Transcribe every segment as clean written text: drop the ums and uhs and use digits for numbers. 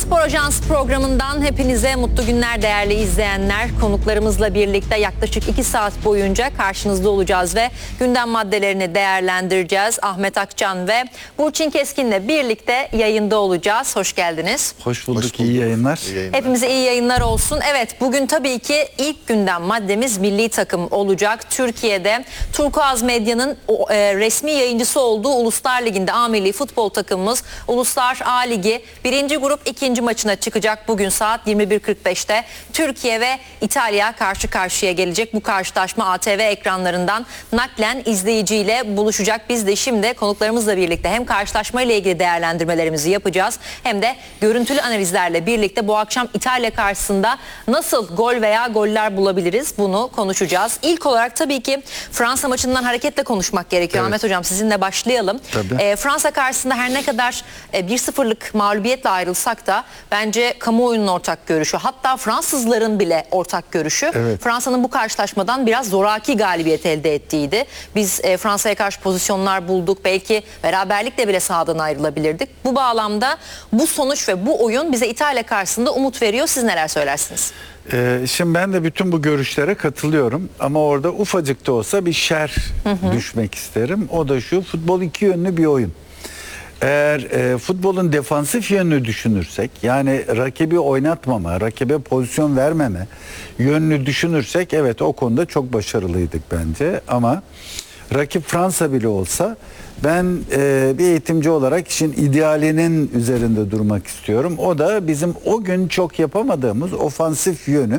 Spor Ajans programından hepinize mutlu günler değerli izleyenler. Konuklarımızla birlikte yaklaşık 2 saat boyunca karşınızda olacağız ve gündem maddelerini değerlendireceğiz. Ahmet Akçan ve Burçin Keskin'le birlikte yayında olacağız. Hoş geldiniz. Hoş bulduk. İyi yayınlar. Hepimize iyi yayınlar olsun. Evet, bugün tabii ki ilk gündem maddemiz milli takım olacak. Türkiye'de Turkuaz Medya'nın resmi yayıncısı olduğu Uluslar Ligi'nde A Milli Futbol takımımız Uluslar A Ligi 1. grup 2. maçına çıkacak. Bugün saat 21.45'te Türkiye ve İtalya karşı karşıya gelecek. Bu karşılaşma ATV ekranlarından naklen izleyiciyle buluşacak. Biz de şimdi konuklarımızla birlikte hem karşılaşma ile ilgili değerlendirmelerimizi yapacağız hem de görüntülü analizlerle birlikte bu akşam İtalya karşısında nasıl gol veya goller bulabiliriz bunu konuşacağız. İlk olarak tabii ki Fransa maçından hareketle konuşmak gerekiyor. Evet. Ahmet Hocam, sizinle başlayalım. Fransa karşısında her ne kadar 1-0'lık mağlubiyetle ayrılsak da bence kamuoyunun ortak görüşü, hatta Fransızların bile ortak görüşü, evet, Fransa'nın bu karşılaşmadan biraz zoraki galibiyet elde ettiğiydi. Biz Fransa'ya karşı pozisyonlar bulduk. Belki beraberlikle bile sahadan ayrılabilirdik. Bu bağlamda bu sonuç ve bu oyun bize İtalya karşısında umut veriyor. Siz neler söylersiniz? Şimdi ben de bütün bu görüşlere katılıyorum ama orada ufacık da olsa bir şer düşmek isterim. O da şu: futbol iki yönlü bir oyun. Eğer futbolun defansif yönünü düşünürsek, yani rakibi oynatmama, rakibe pozisyon vermeme yönünü düşünürsek, evet, o konuda çok başarılıydık bence. Ama rakip Fransa bile olsa ben bir eğitimci olarak işin idealinin üzerinde durmak istiyorum. O da bizim o gün çok yapamadığımız ofansif yönü.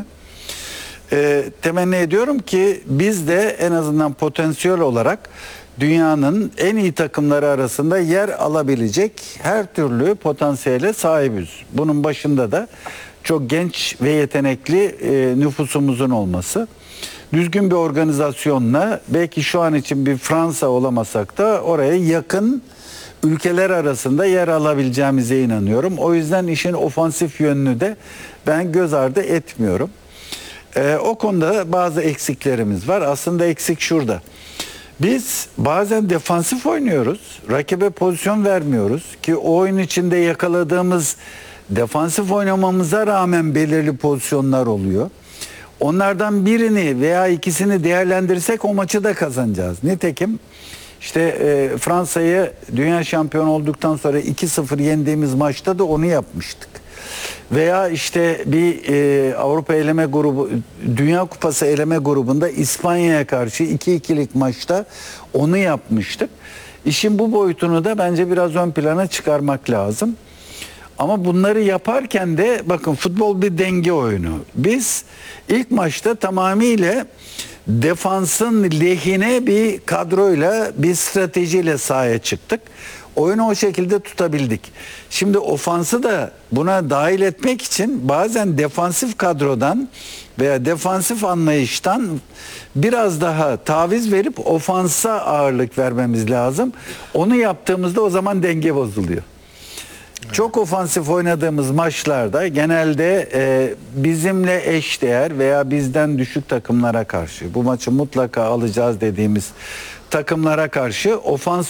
Temenni ediyorum ki biz de en azından potansiyel olarak dünyanın en iyi takımları arasında yer alabilecek her türlü potansiyele sahibiz. Bunun başında da çok genç ve yetenekli nüfusumuzun olması. Düzgün bir organizasyonla belki şu an için bir Fransa olamasak da oraya yakın ülkeler arasında yer alabileceğimize inanıyorum. O yüzden işin ofansif yönünü de ben göz ardı etmiyorum. O konuda bazı eksiklerimiz var. Aslında eksik şurada: biz bazen defansif oynuyoruz, rakibe pozisyon vermiyoruz ki o oyun içinde yakaladığımız defansif oynamamıza rağmen belirli pozisyonlar oluyor. Onlardan birini veya ikisini değerlendirsek o maçı da kazanacağız. Nitekim işte Fransa'yı dünya şampiyonu olduktan sonra 2-0 yendiğimiz maçta da onu yapmıştık. Veya işte bir Avrupa eleme grubu, Dünya Kupası eleme grubunda İspanya'ya karşı 2-2'lik maçta onu yapmıştık. İşin bu boyutunu da bence biraz ön plana çıkarmak lazım. Ama bunları yaparken de bakın, futbol bir denge oyunu. Biz ilk maçta tamamıyla defansın lehine bir kadroyla, bir stratejiyle sahaya çıktık. Oyunu o şekilde tutabildik. Şimdi ofansı da buna dahil etmek için bazen defansif kadrodan veya defansif anlayıştan biraz daha taviz verip ofansa ağırlık vermemiz lazım. Onu yaptığımızda o zaman denge bozuluyor. Çok ofansif oynadığımız maçlarda genelde bizimle eşdeğer veya bizden düşük takımlara karşı, bu maçı mutlaka alacağız dediğimiz takımlara karşı ofans